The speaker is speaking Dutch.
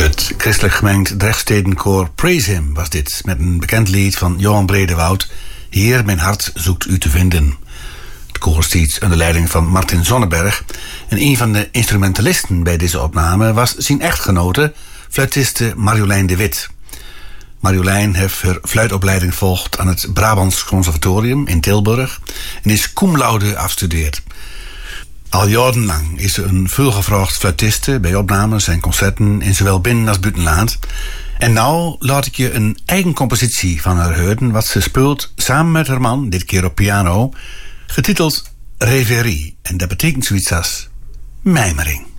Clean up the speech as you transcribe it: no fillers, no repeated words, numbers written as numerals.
Het christelijk gemengd Drechtstedenkoor Praise Him was dit, met een bekend lied van Johan Bredewoud, Heer, mijn hart zoekt u te vinden. Het koor steeds onder leiding van Martin Zonneberg en een van de instrumentalisten bij deze opname was zijn echtgenote, fluitiste Marjolein de Wit. Marjolein heeft haar fluitopleiding volgt aan het Brabants Conservatorium in Tilburg en is cum laude afgestudeerd. Al jarenlang is ze een veelgevraagd fluitiste bij opnames en concerten in zowel binnen- als buitenland. En nou laat ik je een eigen compositie van haar horen, wat ze speelt samen met haar man, dit keer op piano, getiteld Reverie. En dat betekent zoiets als mijmering.